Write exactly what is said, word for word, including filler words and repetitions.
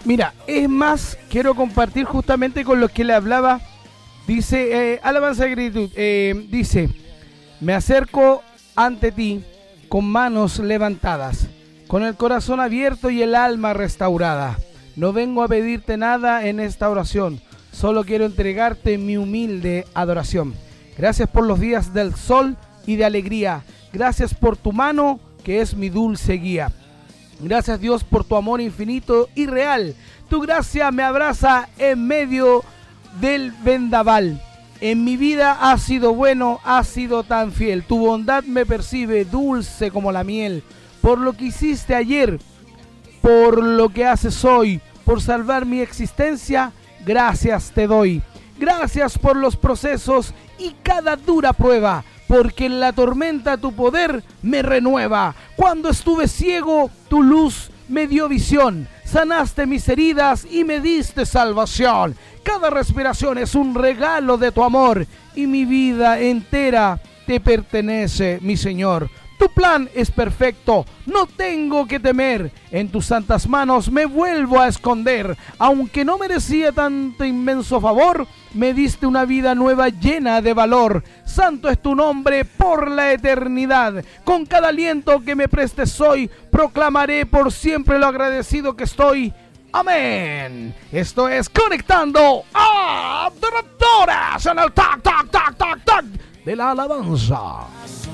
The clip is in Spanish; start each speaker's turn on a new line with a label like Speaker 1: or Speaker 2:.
Speaker 1: Mira, es más, quiero compartir justamente con los que le hablaba. Dice, eh, alabanza y gratitud, eh, dice, me acerco ante ti con manos levantadas, con el corazón abierto y el alma restaurada. No vengo a pedirte nada en esta oración, solo quiero entregarte mi humilde adoración. Gracias por los días del sol y de alegría. Gracias por tu mano, que es mi dulce guía. Gracias, Dios, por tu amor infinito y real. Tu gracia me abraza en medio del vendaval. En mi vida has sido bueno, has sido tan fiel. Tu bondad me percibe dulce como la miel. Por lo que hiciste ayer, por lo que haces hoy, por salvar mi existencia, gracias te doy. Gracias por los procesos y cada dura prueba, porque en la tormenta tu poder me renueva. Cuando estuve ciego, tu luz me dio visión. Sanaste mis heridas y me diste salvación. Cada respiración es un regalo de tu amor y mi vida entera te pertenece, mi Señor. Tu plan es perfecto, no tengo que temer. En tus santas manos me vuelvo a esconder. Aunque no merecía tanto inmenso favor, me diste una vida nueva llena de valor. Santo es tu nombre por la eternidad. Con cada aliento que me prestes hoy, proclamaré por siempre lo agradecido que estoy. Amén. Esto es Conectando a Adoradores en el tac, tac, tac, tac, tac de la alabanza.